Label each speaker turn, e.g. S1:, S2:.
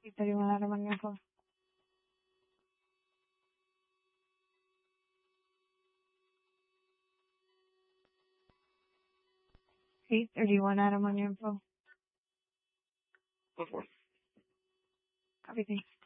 S1: 831 Adam on your phone. 831 Adam on your phone.
S2: Go for it.
S1: Copy, thanks.